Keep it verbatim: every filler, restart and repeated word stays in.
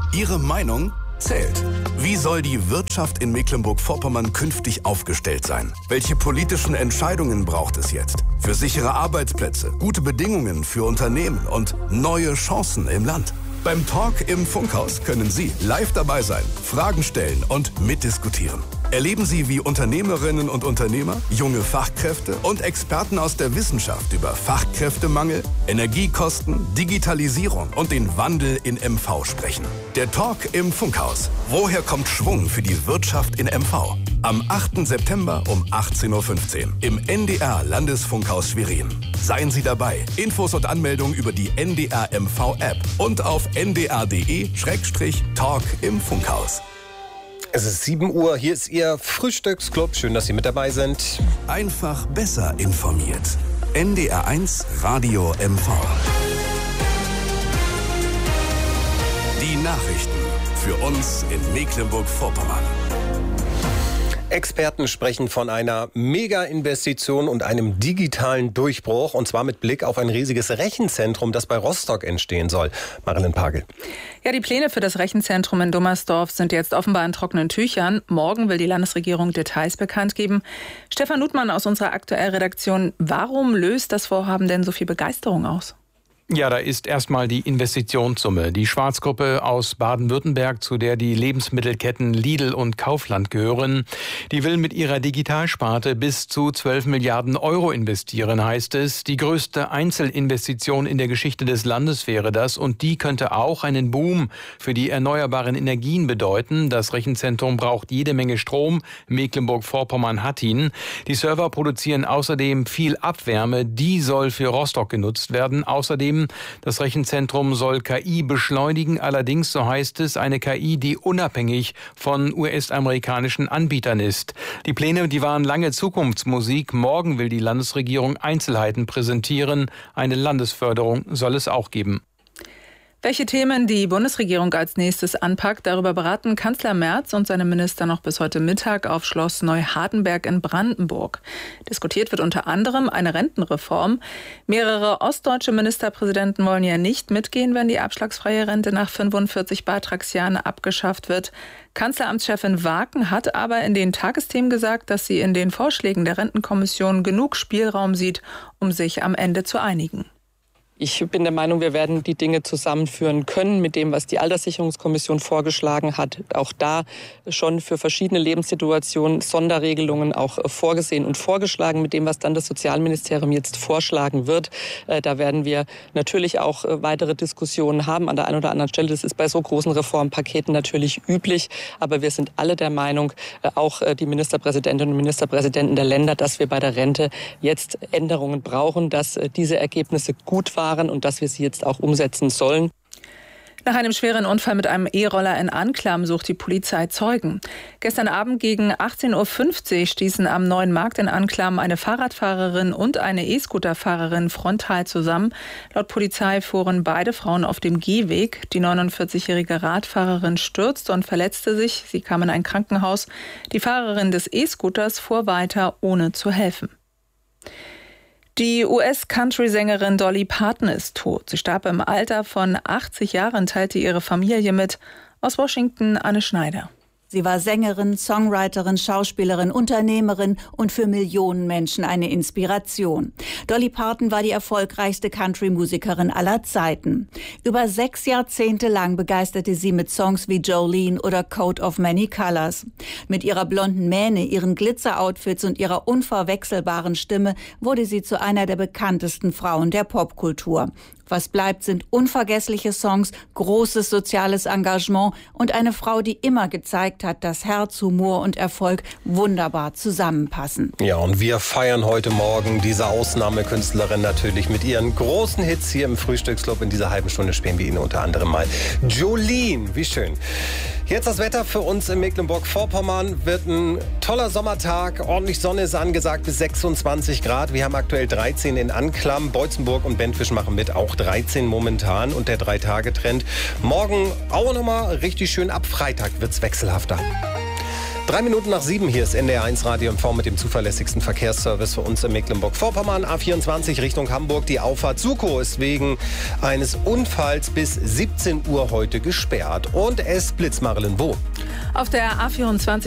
Ihre Meinung zählt. Wie soll die Wirtschaft in Mecklenburg-Vorpommern künftig aufgestellt sein? Welche politischen Entscheidungen braucht es jetzt? Für sichere Arbeitsplätze, gute Bedingungen für Unternehmen und neue Chancen im Land. Beim Talk im Funkhaus können Sie live dabei sein, Fragen stellen und mitdiskutieren. Erleben Sie, wie Unternehmerinnen und Unternehmer, junge Fachkräfte und Experten aus der Wissenschaft über Fachkräftemangel, Energiekosten, Digitalisierung und den Wandel in M V sprechen. Der Talk im Funkhaus. Woher kommt Schwung für die Wirtschaft in M V? Am achten September um achtzehn Uhr fünfzehn im N D R Landesfunkhaus Schwerin. Seien Sie dabei. Infos und Anmeldungen über die N D R M V App und auf n d r punkt d e Schrägstrich Talk im Funkhaus. Es ist sieben Uhr, hier ist Ihr Frühstücksclub. Schön, dass Sie mit dabei sind. Einfach besser informiert. N D R eins Radio M V. Die Nachrichten für uns in Mecklenburg-Vorpommern. Experten sprechen von einer Mega-Investition und einem digitalen Durchbruch. Und zwar mit Blick auf ein riesiges Rechenzentrum, das bei Rostock entstehen soll. Marilyn Pagel. Ja, die Pläne für das Rechenzentrum in Dummersdorf sind jetzt offenbar in trockenen Tüchern. Morgen will die Landesregierung Details bekannt geben. Stefan Nutmann aus unserer Aktuell-Redaktion. Warum löst das Vorhaben denn so viel Begeisterung aus? Ja, da ist erstmal die Investitionssumme. Die Schwarzgruppe aus Baden-Württemberg, zu der die Lebensmittelketten Lidl und Kaufland gehören, die will mit ihrer Digitalsparte bis zu zwölf Milliarden Euro investieren, heißt es. Die größte Einzelinvestition in der Geschichte des Landes wäre das und die könnte auch einen Boom für die erneuerbaren Energien bedeuten. Das Rechenzentrum braucht jede Menge Strom. Mecklenburg-Vorpommern hat ihn. Die Server produzieren außerdem viel Abwärme. Die soll für Rostock genutzt werden. Außerdem das Rechenzentrum soll K I beschleunigen, allerdings, so heißt es, eine K I, die unabhängig von U S-amerikanischen Anbietern ist. Die Pläne, die waren lange Zukunftsmusik. Morgen will die Landesregierung Einzelheiten präsentieren. Eine Landesförderung soll es auch geben. Welche Themen die Bundesregierung als nächstes anpackt, darüber beraten Kanzler Merz und seine Minister noch bis heute Mittag auf Schloss Neuhardenberg in Brandenburg. Diskutiert wird unter anderem eine Rentenreform. Mehrere ostdeutsche Ministerpräsidenten wollen ja nicht mitgehen, wenn die abschlagsfreie Rente nach fünfundvierzig Beitragsjahren abgeschafft wird. Kanzleramtschefin Waken hat aber in den Tagesthemen gesagt, dass sie in den Vorschlägen der Rentenkommission genug Spielraum sieht, um sich am Ende zu einigen. Ich bin der Meinung, wir werden die Dinge zusammenführen können mit dem, was die Alterssicherungskommission vorgeschlagen hat. Auch da schon für verschiedene Lebenssituationen Sonderregelungen auch vorgesehen und vorgeschlagen mit dem, was dann das Sozialministerium jetzt vorschlagen wird. Da werden wir natürlich auch weitere Diskussionen haben an der einen oder anderen Stelle. Das ist bei so großen Reformpaketen natürlich üblich. Aber wir sind alle der Meinung, auch die Ministerpräsidentinnen und Ministerpräsidenten der Länder, dass wir bei der Rente jetzt Änderungen brauchen, dass diese Ergebnisse gut waren und dass wir sie jetzt auch umsetzen sollen. Nach einem schweren Unfall mit einem E-Roller in Anklam sucht die Polizei Zeugen. Gestern Abend gegen achtzehn Uhr fünfzig stießen am Neuen Markt in Anklam eine Fahrradfahrerin und eine E-Scooter-Fahrerin frontal zusammen. Laut Polizei fuhren beide Frauen auf dem Gehweg. Die neunundvierzigjährige Radfahrerin stürzte und verletzte sich. Sie kam in ein Krankenhaus. Die Fahrerin des E-Scooters fuhr weiter, ohne zu helfen. Die U S-Country-Sängerin Dolly Parton ist tot. Sie starb im Alter von achtzig Jahren, teilte ihre Familie mit. Aus Washington Anne Schneider. Sie war Sängerin, Songwriterin, Schauspielerin, Unternehmerin und für Millionen Menschen eine Inspiration. Dolly Parton war die erfolgreichste Country-Musikerin aller Zeiten. Über sechs Jahrzehnte lang begeisterte sie mit Songs wie Jolene oder Coat of Many Colors. Mit ihrer blonden Mähne, ihren Glitzer-Outfits und ihrer unverwechselbaren Stimme wurde sie zu einer der bekanntesten Frauen der Popkultur. Was bleibt, sind unvergessliche Songs, großes soziales Engagement und eine Frau, die immer gezeigt hat, dass Herz, Humor und Erfolg wunderbar zusammenpassen. Ja, und wir feiern heute Morgen diese Ausnahmekünstlerin natürlich mit ihren großen Hits hier im Frühstücksclub. In dieser halben Stunde spielen wir Ihnen unter anderem mal Jolene. Wie schön. Jetzt das Wetter für uns in Mecklenburg-Vorpommern. Wird ein toller Sommertag. Ordentlich Sonne ist angesagt bis sechsundzwanzig Grad. Wir haben aktuell dreizehn in Anklam. Beutzenburg und Bentwisch machen mit, auch dreizehn momentan. Und der Drei-Tage-Trend. Morgen auch nochmal richtig schön. Ab Freitag wird's wechselhafter. Drei Minuten nach sieben, hier ist N D R eins Radio M V mit dem zuverlässigsten Verkehrsservice für uns in Mecklenburg-Vorpommern. A vierundzwanzig Richtung Hamburg. Die Auffahrt Sukow ist wegen eines Unfalls bis siebzehn Uhr heute gesperrt. Und es blitzt, Marilyn, wo? Auf der A vierundzwanzig